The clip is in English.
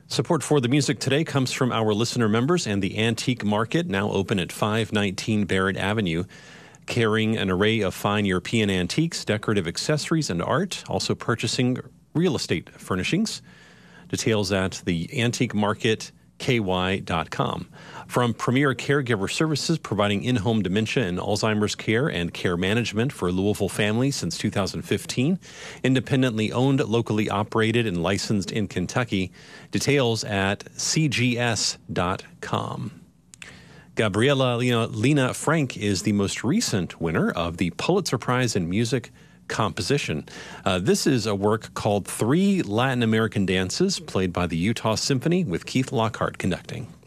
Support for the music today comes from our listener members and the Antique Market, now open at 519 Barrett Avenue, carrying an array of fine European antiques, decorative accessories, and art, also purchasing real estate furnishings. Details at the Antique Market, ky.com. From Premier Caregiver Services, providing in-home dementia and Alzheimer's care and care management for Louisville families since 2015. Independently owned, locally operated, and licensed in Kentucky. Details at cgs.com. Gabriella Lena Frank is the most recent winner of the Pulitzer Prize in Music Composition. This is a work called Three Latin American Dances, played by the Utah Symphony with Keith Lockhart conducting.